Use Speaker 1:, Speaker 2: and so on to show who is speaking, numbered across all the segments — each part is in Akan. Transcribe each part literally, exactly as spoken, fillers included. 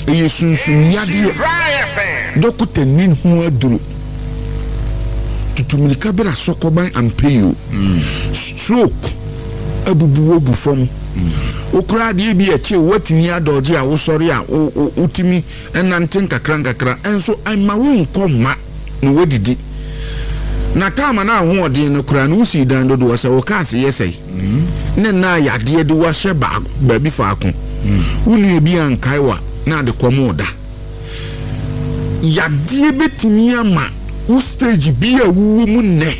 Speaker 1: eye sunsun yade dokota nin ho aduru tutumilika bra sokoban ampeyo stroke abubu ogu fam okra de bi eche watini adoje a wo sori a utimi enante nkakra nkakra enso ama wo nkoma no wodidi na tama na ho ode no kra no usi dan dodo wasa wo ka se yesai ne na yade de wa hye ba ba bi fa ko unu bi ankaiwa na de komoda yade betimi ama u stage bi a wu mu ne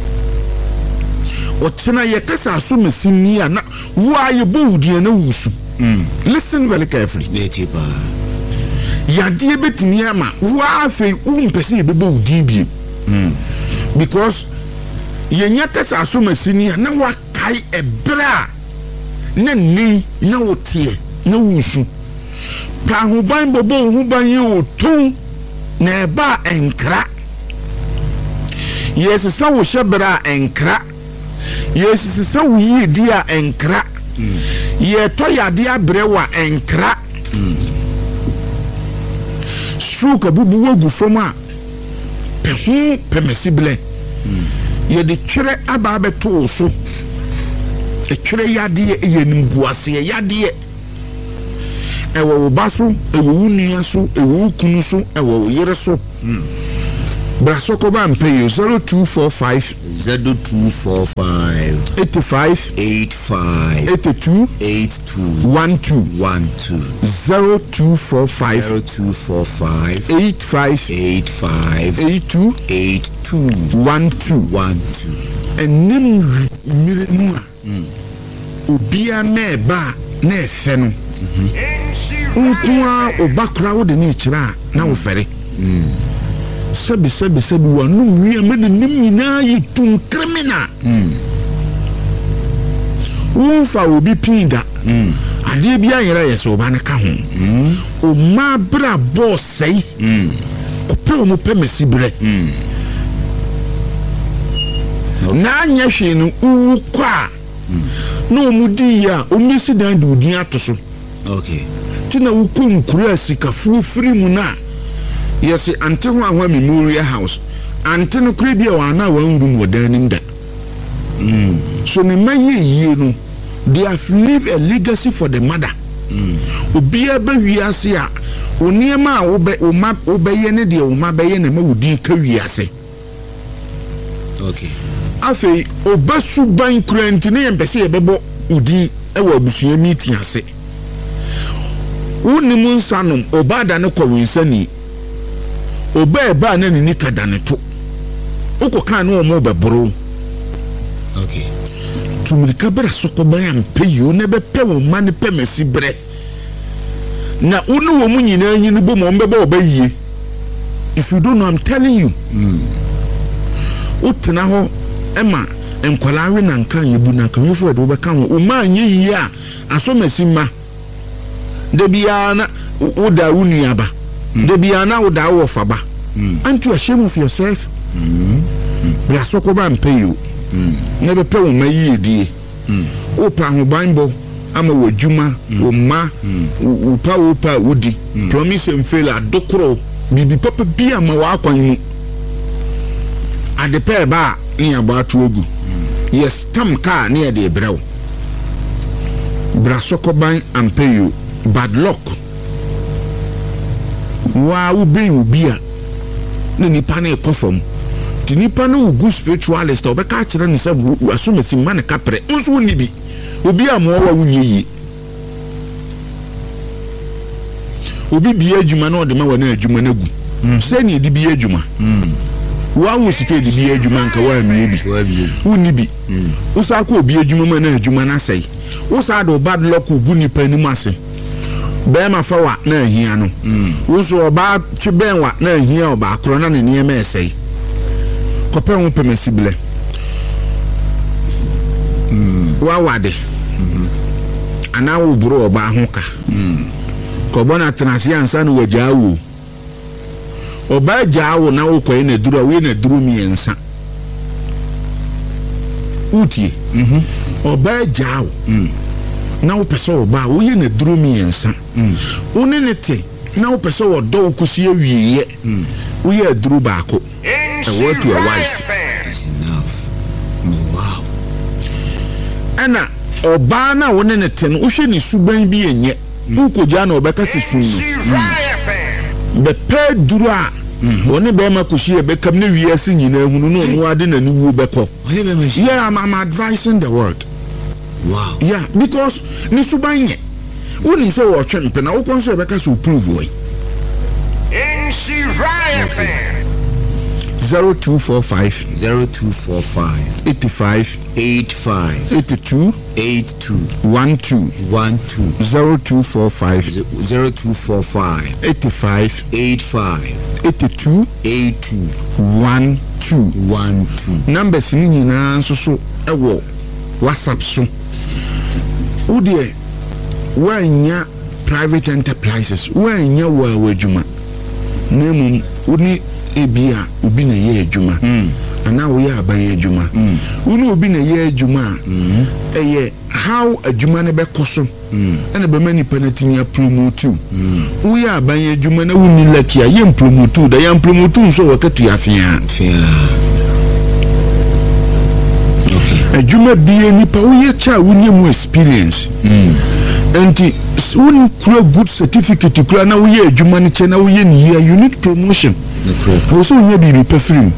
Speaker 1: o tena ye kasa so mesini a na wa ye bodi na wusu listen very carefully
Speaker 2: betiba
Speaker 1: yade betimi ama wa fe u mpese ye bodi bi because ye nya kasa so mesini a na wa kai ebra na ni na wotie na wusu pa ho ban bobo ho ban ye otun na ba enkra yes sa wo shebra enkra yes sa wo yi dia enkra ye to yade abrewa enkra stroke bubu wogu foma pe hu permissible ye de twere aba beto so e twere yade ye nimbuase yade ewo wo baso ewo unia so ewo kunu so ewo yere so Brasoko ba mpeyo zero two four five
Speaker 2: zero two four five
Speaker 1: eighty-five
Speaker 2: eighty-five
Speaker 1: eighty-two
Speaker 2: eighty-two
Speaker 1: twelve
Speaker 2: twelve
Speaker 1: zero two four five
Speaker 2: zero two four five
Speaker 1: eighty-five
Speaker 2: eighty-five
Speaker 1: eighty-two
Speaker 2: eighty-two
Speaker 1: twelve enim mirenu obia meba na efe no nkwa obakra wo de ni kira na wo fere sabi sabi sabi wa no wi amede nimina yitum criminal wo fa obi pinda ade bia yere yeso ba ne ka ho o ma bra boss sei o pe o mo pe mesibre na anya hwe no u kwa no mu di ya o mesi dan do din atoso
Speaker 2: okay
Speaker 1: tina wo kun kura sika fu free mu na yes ante ho ahwa memorial house ante no kura bia wa na wa ngun wodanim da mm so ne maye yie no they have leave a legacy for the mother mm obia ba wiase a oniema a wo be o ma wo be ye ne de o ma be ye ne ma wodi ka wiase
Speaker 2: okay
Speaker 1: afei obasu ban kura ntine ye mpese ye bebo udi e wa busua meeting ase woni mun sanom obada ne kwensani oba eba na ni kada ne to ukoka na omo bebro
Speaker 2: okay
Speaker 1: tumrika bra sokoban ampeyo ne be pe wo mane pe mesibre na unu wo munyina yin bo mo mbeba obayie if you don't know I'm telling you mm utena ho ema enkwalawe na nkan yebu na kan yefo de obeka ho o ma anye yi a aso mesima de bia na uda uniaba de bia na uda wo faba aren't you ashamed of yourself bra sokoba mpeyo na be pe wo mayi die o pa ho banbo ama wo djuma wo ma wo pa wo pa wodi promise and fail adokro bibi papa bia ma wa akwan mu ade pe ba ni abatu ogu yes tam ka ni ade brew bra sokoban ampeyo bad luck wa u be ubia ni nipa na ekofom ti nipa na ugu spiritualist obeka kire ni se asomesi man kapre nso ni bi obi a mo wa wunye obi bi adwuma na ode ma wa na adwuma na gu se ni edi bi adwuma wa wo sike di bi adwuma nka wa mi bi wuni bi usa ko obi adwuma ma na adwuma na sei usa do bad luck ugu nipa ni mase be ma fa wa na ahia no uso oba twe ben wa na ahia oba akro na ne ne ma sei kope ho permissible wa wade ana wo buru oba ho ka ko bona transi ansa no wajawo oba jawo na wo koyi na duru we na duru mi ensa utie mhm oba jawo na wo pese oba wo ye na duru mi ensa woni ne te na wo pese wo do kosi awiye wo ye aduru baako and what to your wife
Speaker 2: enough. Wow.
Speaker 1: Ana oba na wo ne ne te no wo hwe ni suban bi enye wo koja na obeka se sun no be pe duru a woni be ma kosi e be kam na wiase nyina hunu no no ade na ni wo beko. Yeah, I'm, I'm advising the world.
Speaker 2: Wow.
Speaker 1: Yeah, because ni suban ye woni so wo twen pe na wo kon so e beka so prove we in Shiraya fan zero two four five
Speaker 2: zero two four five
Speaker 1: eighty-five
Speaker 2: eighty-five
Speaker 1: eighty-two
Speaker 2: eighty-two
Speaker 1: twelve
Speaker 2: twelve
Speaker 1: zero two four five
Speaker 2: zero two four five
Speaker 1: eighty-five
Speaker 2: eighty-five
Speaker 1: eighty-two
Speaker 2: eighty-two
Speaker 1: twelve numbers ni nyina nso so ewo WhatsApp so wo de wanya private enterprises wanya wa wadwuma nemu uni ebia obi na ye adwuma ana wo ya abaye adwuma uni obi na ye adwuma eye how adwuma ne be koso ene be mani penalty promote wo ya abaye adwuma na uni lakia ye promote da ya promote so wakatu afia okay adwuma bi nipa wo ye cha wo nyemu experience enti when you good certificate kura na wo ye adwuma ne che na wo ye ni here you need promotion wo so nya bi perfume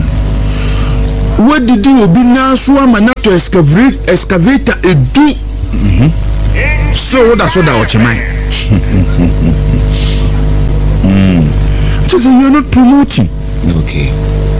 Speaker 1: what did you obi na so ama na to excavate excavator edu so that's what that ochimai just you are not promoting.
Speaker 2: Okay,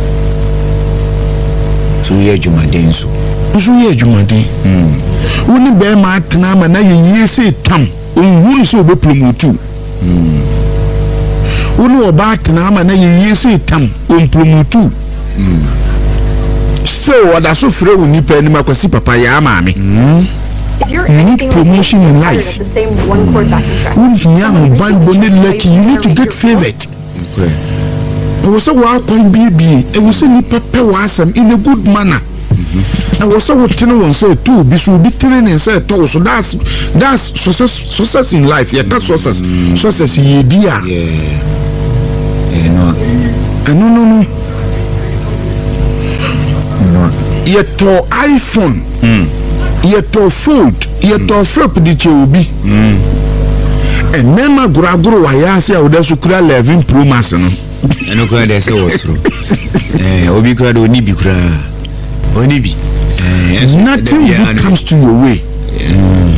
Speaker 2: so ye adwuma den so
Speaker 1: so ye adwuma den woni be ma atena ma na ye yese tam ohun so be promote mm woni oba atena ma na ye yese tam on promote mm so oda so frɛ woni pa ni makwasi papa ya maame mm
Speaker 3: you need promotion in life the same one chord backing track
Speaker 1: you need to get favored.
Speaker 2: Okay,
Speaker 1: I was so well quite baby it was any papa wasam in a good manner. I was so what you want say too be so be training say to so that's that's success success in life. Yeah, that's success success ye dia.
Speaker 2: Yeah. Yeah, no.
Speaker 1: Uh, no no no. No. Ye to iPhone. Mm. Ye to food. Ye to flip di che obi. Mm. E mema guraguru wa ya se awda so kura eleven Pro Max no.
Speaker 2: Eno kura de se wosro. Eh, obi kura do ni bi kura. Onibi.
Speaker 1: Uh, nothing good comes to your way.
Speaker 2: Yeah.